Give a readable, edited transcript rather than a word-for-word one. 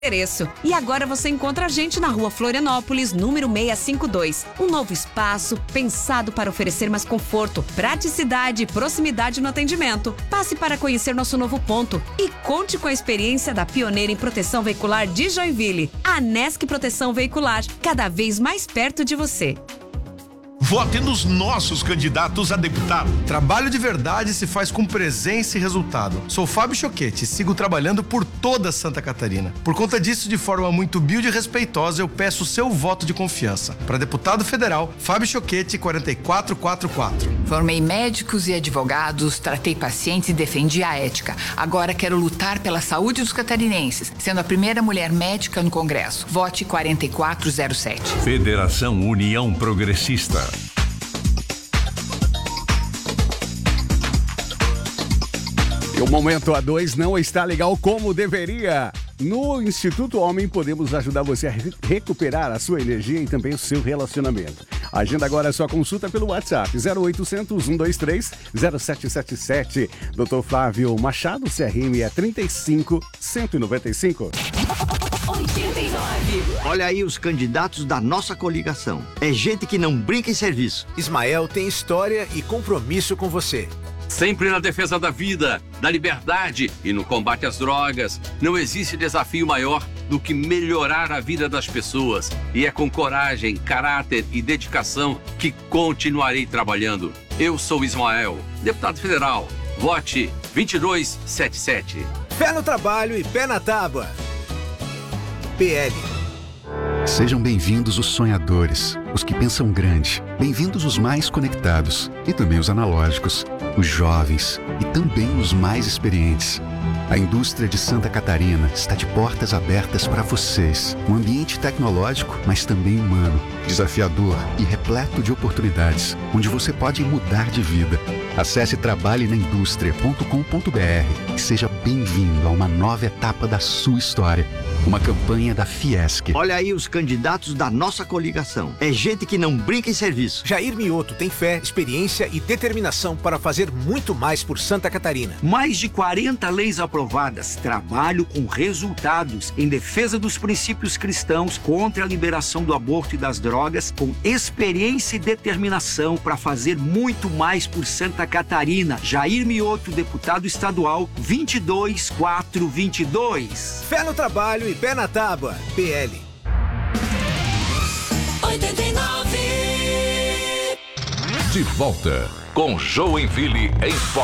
endereço. E agora você encontra a gente na Rua Florianópolis, número 652. Um novo espaço pensado para oferecer mais conforto, praticidade e proximidade no atendimento. Passe para conhecer nosso novo ponto e conte com a experiência da pioneira em proteção veicular de Joinville, a Nesc Proteção Veicular, cada vez mais perto de você. Vote nos nossos candidatos a deputado. Trabalho de verdade se faz com presença e resultado. Sou Fábio Choquete e sigo trabalhando por toda Santa Catarina. Por conta disso, de forma muito humilde e respeitosa, eu peço o seu voto de confiança. Para deputado federal, Fábio Choquete, 4444. Formei médicos e advogados, tratei pacientes e defendi a ética. Agora quero lutar pela saúde dos catarinenses, sendo a primeira mulher médica no Congresso. Vote 4407. Federação União Progressista. O Momento A2 não está legal como deveria. No Instituto Homem podemos ajudar você a recuperar a sua energia e também o seu relacionamento. Agenda agora a sua consulta pelo WhatsApp 0800 123 0777. Dr. Flávio Machado, CRM é 35 195. 89. Olha aí os candidatos da nossa coligação. É gente que não brinca em serviço. Ismael tem história e compromisso com você. Sempre na defesa da vida, da liberdade e no combate às drogas. Não existe desafio maior do que melhorar a vida das pessoas. E é com coragem, caráter e dedicação que continuarei trabalhando. Eu sou Ismael, deputado federal. Vote 2277. Pé no trabalho e pé na tábua. PL. Sejam bem-vindos os sonhadores, os que pensam grande. Bem-vindos os mais conectados e também os analógicos, os jovens e também os mais experientes. A indústria de Santa Catarina está de portas abertas para vocês. Um ambiente tecnológico, mas também humano, desafiador e repleto de oportunidades, onde você pode mudar de vida. Acesse trabalhenaindustria.com.br e seja bem-vindo a uma nova etapa da sua história. Uma campanha da Fiesc. Olha aí os candidatos da nossa coligação. É gente que não brinca em serviço. Jair Mioto tem fé, experiência e determinação para fazer muito mais por Santa Catarina. Mais de 40 leis aprovadas. Trabalho com resultados em defesa dos princípios cristãos, contra a liberação do aborto e das drogas, com experiência e determinação para fazer muito mais por Santa Catarina. Jair Mioto, deputado estadual, 22422. Fé no trabalho e pé na tábua. PL. 89. De volta com Joinville em